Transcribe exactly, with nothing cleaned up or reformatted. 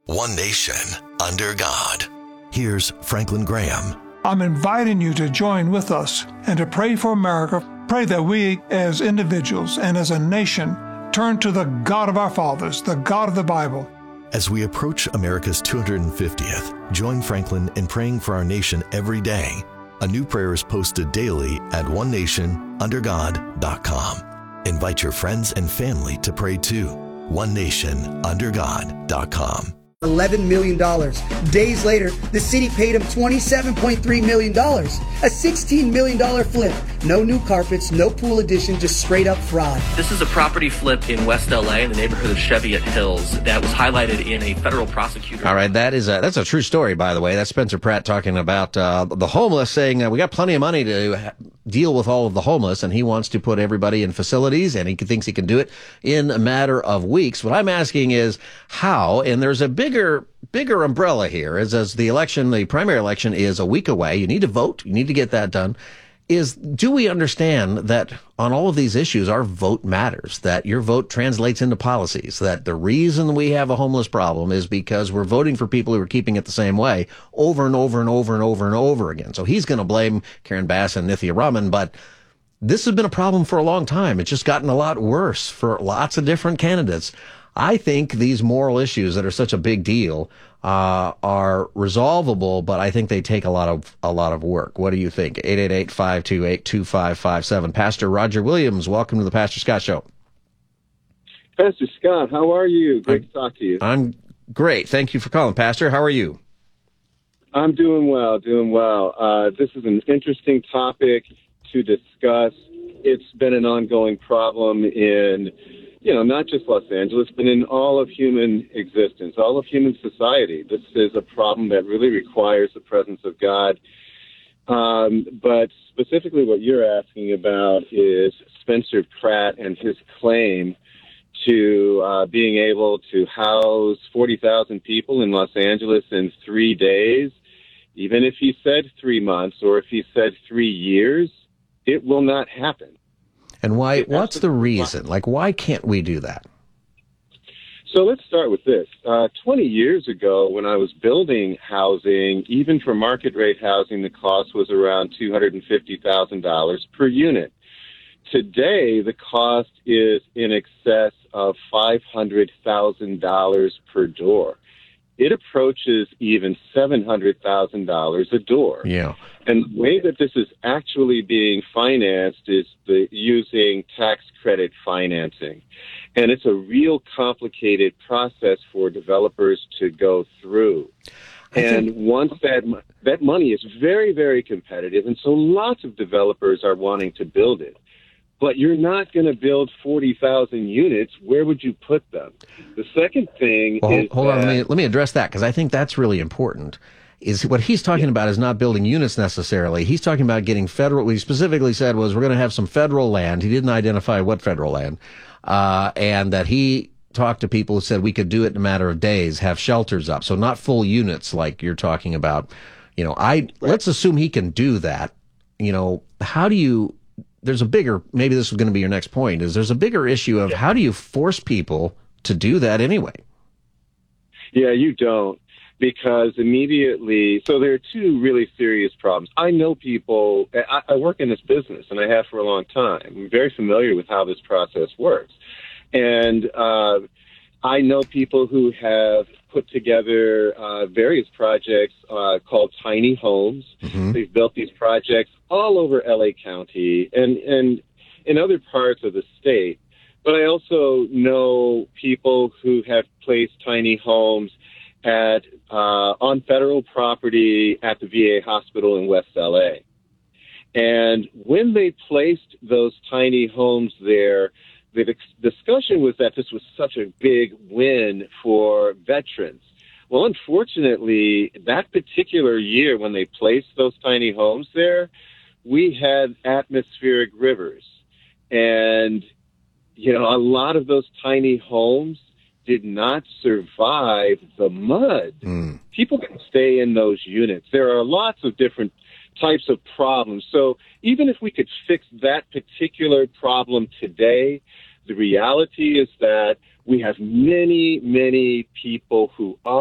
One nation, under God. Here's Franklin Graham. I'm inviting you to join with us and to pray for America. Pray that we, as individuals and as a nation, turn to the God of our fathers, the God of the Bible. As we approach America's two hundred fiftieth, join Franklin in praying for our nation every day. A new prayer is posted daily at one nation under god dot com. Invite your friends and family to pray too. one nation under god dot com. eleven million dollars. Days later, the city paid him twenty-seven point three million dollars. A sixteen million dollars flip. No new carpets, no pool addition, just straight up fraud. This is a property flip in West L A in the neighborhood of Cheviot Hills that was highlighted in a federal prosecutor. All right, that is a, that's a true story, by the way. That's Spencer Pratt talking about uh, the homeless, saying uh, we got plenty of money to ha- deal with all of the homeless, and he wants to put everybody in facilities, and he thinks he can do it in a matter of weeks. What I'm asking is how, and there's a bigger bigger umbrella here, is as the election, the primary election is a week away. You need to vote. You need to get that done. Is do we understand that on all of these issues, our vote matters, that your vote translates into policies, that the reason we have a homeless problem is because we're voting for people who are keeping it the same way over and over and over and over and over again. So he's going to blame Karen Bass and Nithya Raman, but this has been a problem for a long time. It's just gotten a lot worse for lots of different candidates. I think these moral issues that are such a big deal uh, are resolvable, but I think they take a lot of a lot of work. What do you think? eight eight eight, five two eight, two five five seven. Pastor Roger Williams, welcome to the Pastor Scott Show. Pastor Scott, how are you? Great I'm, to talk to you. I'm great. Thank you for calling, Pastor. How are you? I'm doing well, doing well. Uh, this is an interesting topic to discuss. It's been an ongoing problem in you know, not just Los Angeles, but in all of human existence, all of human society. This is a problem that really requires the presence of God. Um, but specifically what you're asking about is Spencer Pratt and his claim to uh, being able to house forty thousand people in Los Angeles in three days. Even if he said three months or if he said three years, it will not happen. And why? What's the reason? Like, why can't we do that? So let's start with this. Uh, twenty years ago, when I was building housing, even for market rate housing, the cost was around two hundred fifty thousand dollars per unit. Today, the cost is in excess of five hundred thousand dollars per door. It approaches even seven hundred thousand dollars a door. Yeah. And the way that this is actually being financed is the, using tax credit financing. And it's a real complicated process for developers to go through. And think- once that that money is very, very competitive, and so lots of developers are wanting to build it. But you're not going to build forty thousand units. Where would you put them? The second thing well, is hold that, on, let me, let me address that, because I think that's really important. Is what he's talking about is not building units necessarily. He's talking about getting federal. What he specifically said was we're going to have some federal land. He didn't identify what federal land, uh, and that he talked to people who said we could do it in a matter of days, have shelters up. So not full units like you're talking about. You know, I right. Let's assume he can do that. You know, how do you? There's a bigger. Maybe this is going to be your next point. Is there's a bigger issue of how do you force people to do that anyway? Yeah, you don't. Because immediately, so there are two really serious problems. I know people, I, I work in this business, and I have for a long time. I'm very familiar with how this process works. And uh, I know people who have put together uh, various projects uh, called tiny homes. Mm-hmm. They've built these projects all over L A County and, and in other parts of the state. But I also know people who have placed tiny homes at uh, on federal property at the V A hospital in West L A. And when they placed those tiny homes there, the discussion was that this was such a big win for veterans. Well, unfortunately, that particular year when they placed those tiny homes there, we had atmospheric rivers. And, you know, a lot of those tiny homes did not survive the mud. Mm. People can stay in those units. There are lots of different types of problems. So even if we could fix that particular problem today, the reality is that we have many, many people who are